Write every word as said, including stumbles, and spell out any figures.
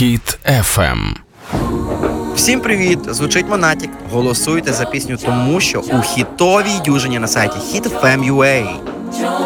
Хіт еф ем. Всім привіт! Звучить Монатік. Голосуйте за пісню тому, що у хітовій дюжині на сайті хіт еф ем крапка ю а.